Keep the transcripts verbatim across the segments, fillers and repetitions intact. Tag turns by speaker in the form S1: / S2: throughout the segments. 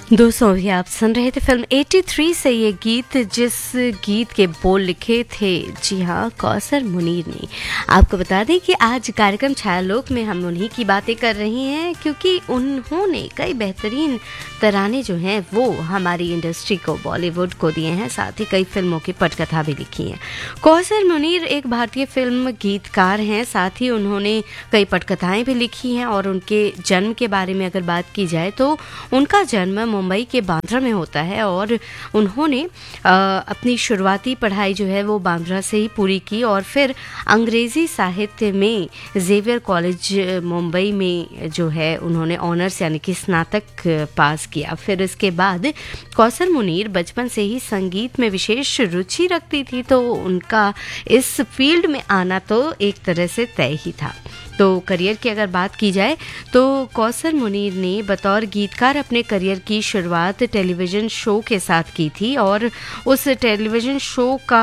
S1: दोस्तों अभी आप सुन रहे थे फिल्म तिरासी से ये गीत, जिस गीत के बोल लिखे थे जी हाँ कौसर मुनीर ने। आपको बता दें कि आज कार्यक्रम छायालोक में हम उन्हीं की बातें कर रही हैं, क्योंकि उन्होंने कई बेहतरीन तराने जो हैं वो हमारी इंडस्ट्री को, बॉलीवुड को दिए हैं, साथ ही कई फिल्मों की पटकथा भी लिखी हैं। कौसर मुनीर एक भारतीय फिल्म गीतकार हैं, साथ ही उन्होंने कई पटकथाएं भी लिखी हैं। और उनके जन्म के बारे में अगर बात की जाए तो उनका जन्म मुंबई के बांद्रा में होता है और उन्होंने आ, अपनी शुरुआती पढ़ाई जो है वो बांद्रा से ही पूरी की और फिर अंग्रेज़ी साहित्य में जेवियर कॉलेज मुंबई में जो है उन्होंने ऑनर्स यानी कि स्नातक पास किया। फिर इसके बाद कौसर मुनीर बचपन से ही संगीत में विशेष रुचि रखती थी, तो उनका इस फील्ड में आना तो एक तरह से तय ही था। तो करियर की अगर बात की जाए तो कौसर मुनीर ने बतौर गीतकार अपने करियर की शुरुआत टेलीविज़न शो के साथ की थी और उस टेलीविज़न शो का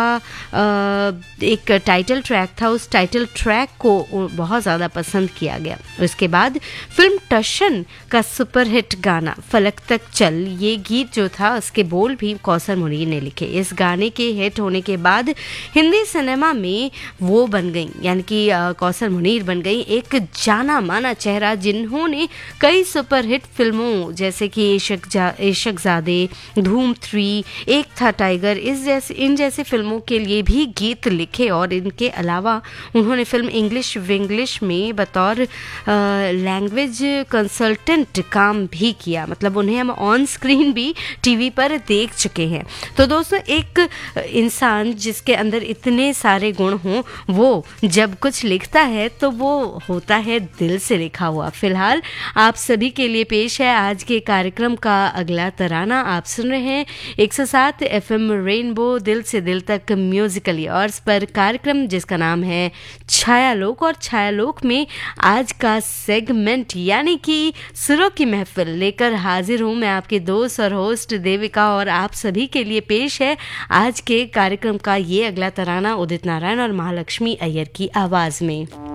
S1: एक टाइटल ट्रैक था, उस टाइटल ट्रैक को बहुत ज़्यादा पसंद किया गया। उसके बाद फिल्म टशन का सुपरहिट गाना फलक तक चल, ये गीत जो था उसके बोल भी कौसर मुनीर ने लिखे। इस गाने के हिट होने के बाद हिंदी सिनेमा में वो बन गई, यानी कि कौसर मुनीर बन गई एक जाना माना चेहरा, जिन्होंने कई सुपरहिट फिल्मों जैसे कि इश्क जा, इश्क ज़ादे, धूम थ्री, एक था टाइगर, इस जैसे इन जैसे फिल्मों के लिए भी गीत लिखे। और इनके अलावा उन्होंने फिल्म इंग्लिश विंग्लिश में बतौर लैंग्वेज कंसल्टेंट काम भी किया, मतलब उन्हें हम ऑन स्क्रीन भी टीवी पर देख चुके हैं। तो दोस्तों एक इंसान जिसके अंदर इतने सारे गुण हों, वो जब कुछ लिखता है तो वो होता है दिल से लिखा हुआ। फिलहाल आप सभी के लिए पेश है आज के कार्यक्रम का अगला तराना। आप सुन रहे हैं एक सौ सात एफ एम रेनबो, दिल से दिल तक म्यूजिकल ईयर्स पर कार्यक्रम जिसका नाम है छायालोक। और छायालोक में आज का सेगमेंट यानी कि सुरों की महफिल लेकर हाजिर हूँ मैं, आपके दोस्त और होस्ट देविका। और आप सभी के लिए पेश है आज के कार्यक्रम का ये अगला तराना उदित नारायण और महालक्ष्मी अय्यर की आवाज में।